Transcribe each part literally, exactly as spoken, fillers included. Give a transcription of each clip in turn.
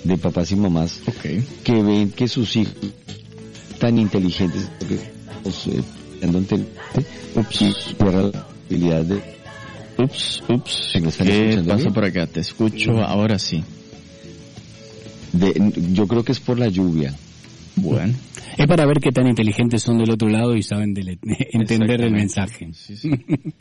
de papás y mamás okay. que ven que sus hijos tan inteligentes, que, pues, eh, ups, por la habilidad de ups, ups, ¿me están ¿qué escuchando pasa bien? por acá? Te escucho, uh-huh. ahora sí. De, yo creo que es por la lluvia. Bueno. Es para ver qué tan inteligentes son del otro lado y saben de, de entender el mensaje. Sí, sí.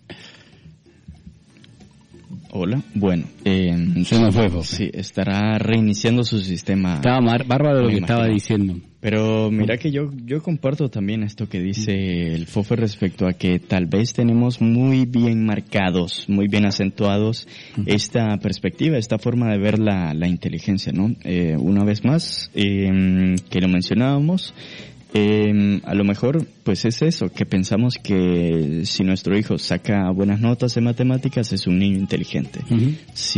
Hola, bueno, eh, se nos fue, Fofe. Sí, estará reiniciando su sistema. Estaba mar, bárbaro lo que imagino. Estaba diciendo. Pero mira que yo yo comparto también esto que dice el Fofe respecto a que tal vez tenemos muy bien marcados, muy bien acentuados esta perspectiva, esta forma de ver la, la inteligencia, ¿no? Eh, una vez más, eh, que lo mencionábamos, Eh, a lo mejor, pues es eso, que pensamos que si nuestro hijo saca buenas notas en matemáticas es un niño inteligente. Uh-huh.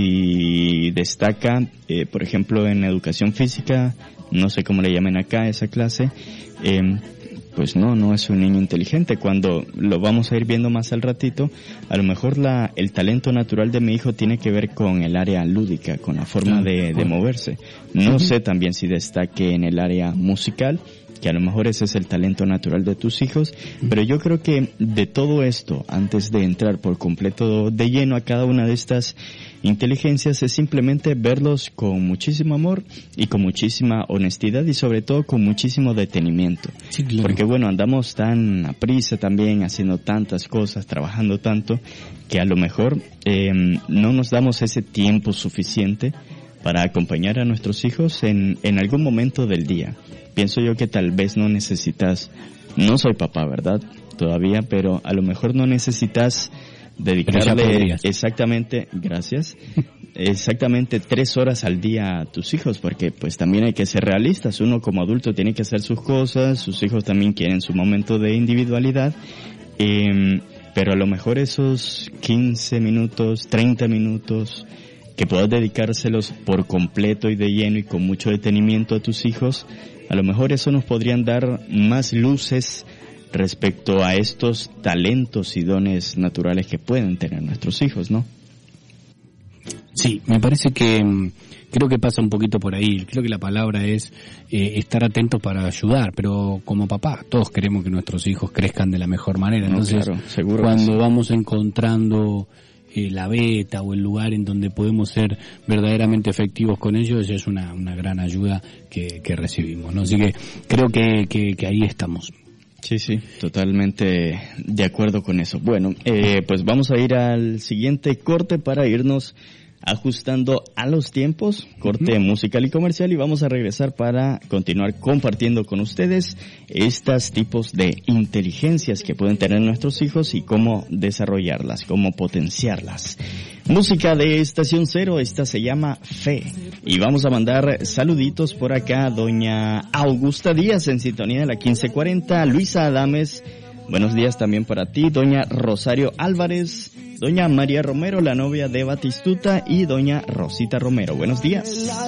Si destaca, eh, por ejemplo, en educación física, no sé cómo le llamen acá a esa clase, eh, pues no, no es un niño inteligente. Cuando lo vamos a ir viendo más al ratito, a lo mejor la, el talento natural de mi hijo tiene que ver con el área lúdica, con la forma de, de moverse. No uh-huh. sé también si destaque en el área musical, que a lo mejor ese es el talento natural de tus hijos, pero yo creo que de todo esto, antes de entrar por completo de lleno a cada una de estas inteligencias, es simplemente verlos con muchísimo amor y con muchísima honestidad y sobre todo con muchísimo detenimiento. Sí, claro. Porque bueno, andamos tan a prisa también, haciendo tantas cosas, trabajando tanto, que a lo mejor eh, no nos damos ese tiempo suficiente para acompañar a nuestros hijos en, en algún momento del día. Pienso yo que tal vez no necesitas, no soy papá, ¿verdad? Todavía, pero a lo mejor no necesitas dedicarle exactamente, gracias, exactamente tres horas al día a tus hijos, porque pues también hay que ser realistas. Uno como adulto tiene que hacer sus cosas, sus hijos también quieren su momento de individualidad, eh, pero a lo mejor esos quince minutos, treinta minutos, que puedas dedicárselos por completo y de lleno y con mucho detenimiento a tus hijos, a lo mejor eso nos podrían dar más luces respecto a estos talentos y dones naturales que pueden tener nuestros hijos, ¿no? Sí, me parece que creo que pasa un poquito por ahí. Creo que la palabra es eh, estar atentos para ayudar, pero como papá todos queremos que nuestros hijos crezcan de la mejor manera. Entonces, no, claro, seguro cuando sí. vamos encontrando eh, la beta o el lugar en donde podemos ser verdaderamente efectivos con ellos, es una, una gran ayuda que, que recibimos, ¿no? Así que creo que, que, que ahí estamos. Sí, sí, totalmente de acuerdo con eso. Bueno, eh, pues vamos a ir al siguiente corte para irnos ajustando a los tiempos, corte uh-huh. musical y comercial, y vamos a regresar para continuar compartiendo con ustedes estos tipos de inteligencias que pueden tener nuestros hijos y cómo desarrollarlas, cómo potenciarlas. Música de Estación Cero, esta se llama Fe, y vamos a mandar saluditos por acá. Doña Augusta Díaz en sintonía de la quince cuarenta, Luisa Adames, buenos días también para ti. Doña Rosario Álvarez, doña María Romero, la novia de Batistuta, y doña Rosita Romero, buenos días.